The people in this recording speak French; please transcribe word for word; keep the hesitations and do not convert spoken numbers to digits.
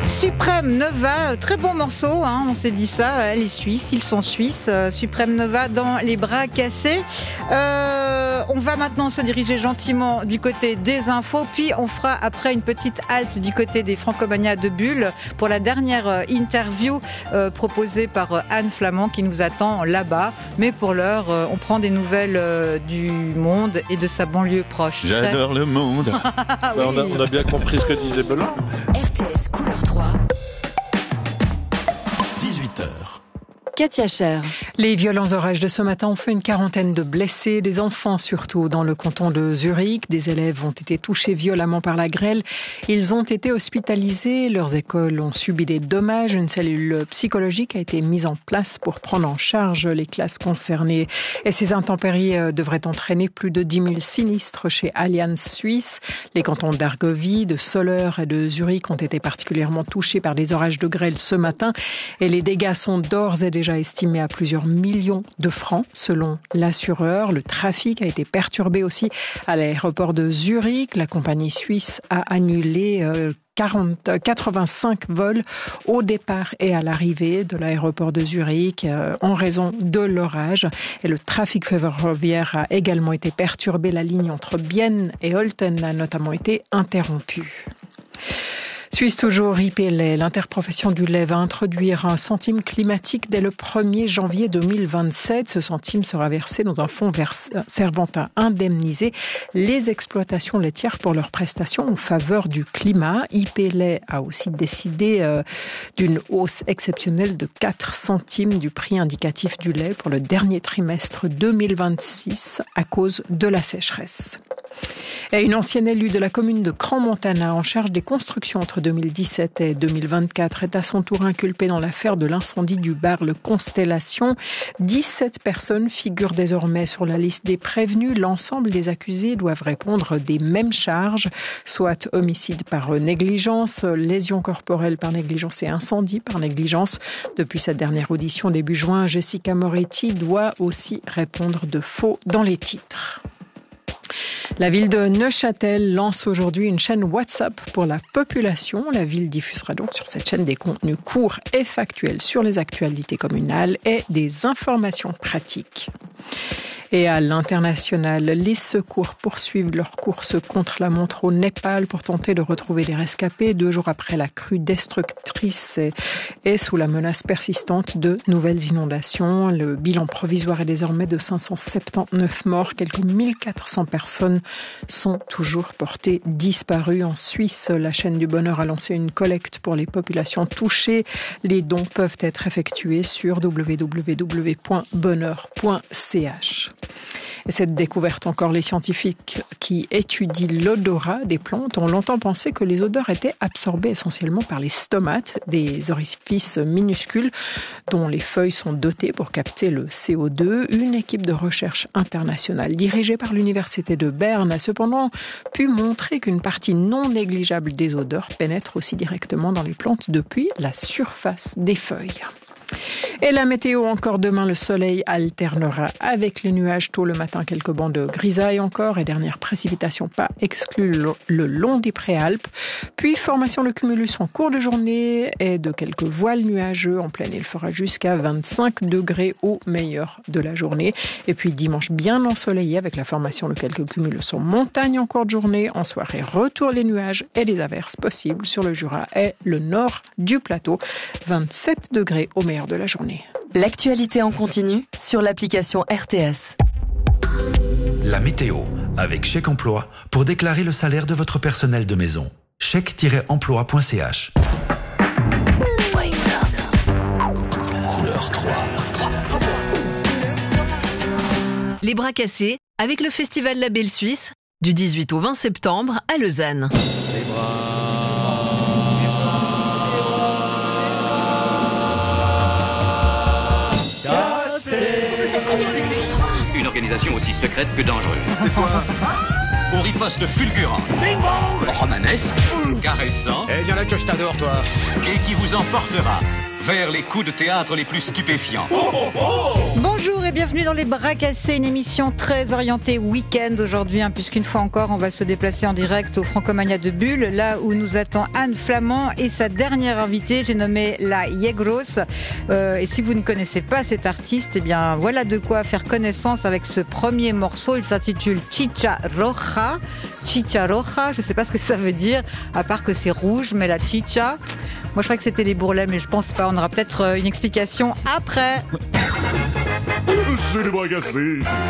Suprême Nova, très bon morceau, hein, on s'est dit ça, les Suisses, ils sont Suisses. Suprême Nova dans les bras cassés. Euh, on va maintenant se diriger gentiment du côté des infos, puis on fera après une petite halte du côté des Francomania de Bulle pour la dernière interview euh, proposée par Anne Flamand qui nous attend là-bas. Mais pour l'heure, euh, on prend des nouvelles euh, du monde et de sa banlieue proche. J'adore le monde. bah, oui. on, a, on a bien compris ce que disait Belin. R T S Couleur trois. dix-huit heures. Katia Cher. Les violents orages de ce matin ont fait une quarantaine de blessés, des enfants surtout dans le canton de Zurich. Des élèves ont été touchés violemment par la grêle. Ils ont été hospitalisés, leurs écoles ont subi des dommages. Une cellule psychologique a été mise en place pour prendre en charge les classes concernées. Et ces intempéries devraient entraîner plus de dix mille sinistres chez Allianz Suisse. Les cantons d'Argovie, de Soleure et de Zurich ont été particulièrement touchés par des orages de grêle ce matin. Et les dégâts sont d'ores et déjà estimé à plusieurs millions de francs selon l'assureur. Le trafic a été perturbé aussi à l'aéroport de Zurich. La compagnie suisse a annulé euh, quarante, quatre-vingt-cinq vols au départ et à l'arrivée de l'aéroport de Zurich euh, en raison de l'orage. Et le trafic ferroviaire a également été perturbé. La ligne entre Bienne et Olten a notamment été interrompue. Suisse toujours, I P L A, l'interprofession du lait va introduire un centime climatique dès le premier janvier deux mille vingt-sept. Ce centime sera versé dans un fonds vers... servant à indemniser les exploitations laitières pour leurs prestations en faveur du climat. I P L A a aussi décidé euh, d'une hausse exceptionnelle de quatre centimes du prix indicatif du lait pour le dernier trimestre deux mille vingt-six à cause de la sécheresse. Et une ancienne élue de la commune de Crans-Montana en charge des constructions entre deux mille dix-sept et deux mille vingt-quatre est à son tour inculpée dans l'affaire de l'incendie du bar Le Constellation. dix-sept personnes figurent désormais sur la liste des prévenus. L'ensemble des accusés doivent répondre des mêmes charges, soit homicide par négligence, lésion corporelle par négligence et incendie par négligence. Depuis cette dernière audition début juin, Jessica Moretti doit aussi répondre de faux dans les titres. La ville de Neuchâtel lance aujourd'hui une chaîne WhatsApp pour la population. La ville diffusera donc sur cette chaîne des contenus courts et factuels sur les actualités communales et des informations pratiques. Et à l'international, les secours poursuivent leur course contre la montre au Népal pour tenter de retrouver des rescapés. Deux jours après la crue destructrice et sous la menace persistante de nouvelles inondations. Le bilan provisoire est désormais de cinq cent soixante-dix-neuf morts. Quelques mille quatre cents personnes sont toujours portées disparues. En Suisse, la chaîne du bonheur a lancé une collecte pour les populations touchées. Les dons peuvent être effectués sur w w w point bonheur point c h. Et cette découverte encore, les scientifiques qui étudient l'odorat des plantes ont longtemps pensé que les odeurs étaient absorbées essentiellement par les stomates, des orifices minuscules dont les feuilles sont dotées pour capter le C O deux. Une équipe de recherche internationale dirigée par l'université de Berne a cependant pu montrer qu'une partie non négligeable des odeurs pénètre aussi directement dans les plantes depuis la surface des feuilles. Et la météo encore demain, le soleil alternera avec les nuages tôt le matin, quelques bancs de grisaille encore et dernières précipitations pas exclues le long des préalpes. Puis formation de cumulus en cours de journée et de quelques voiles nuageux en pleine. Il fera jusqu'à vingt-cinq degrés au meilleur de la journée. Et puis dimanche bien ensoleillé avec la formation de quelques cumulus en montagne en cours de journée. En soirée, retour les nuages et les averses possibles sur le Jura et le nord du plateau. vingt-sept degrés au meilleur de la journée. L'actualité en continu sur l'application R T S. La météo avec Chèque Emploi pour déclarer le salaire de votre personnel de maison. chèque tiret emploi point c h. Couleur trois. Les bras cassés avec le festival La Belle Suisse du dix-huit au vingt septembre à Lausanne. Les bras. Une organisation aussi secrète que dangereuse. C'est quoi? Au riposte fulgurant, romanesque, caressant, Eh bien là que je t'adore, toi. et qui vous emportera vers les coups de théâtre les plus stupéfiants. Bonjour et bienvenue dans Les Bras Cassés, une émission très orientée week-end aujourd'hui, hein, puisqu'une fois encore, on va se déplacer en direct au Francomania de Bulle, là où nous attend Anne Flamand et sa dernière invitée, j'ai nommé la Yegros. Euh, et si vous ne connaissez pas cet artiste, eh bien voilà de quoi faire connaissance avec ce premier morceau. Il s'intitule Chicha Roja. Chicha Roja, je ne sais pas ce que ça veut dire, à part que c'est rouge, mais la chicha... Moi, je crois que c'était les bourrelets, mais je pense pas. On aura peut-être une explication après. C'est Les Bras Cassés.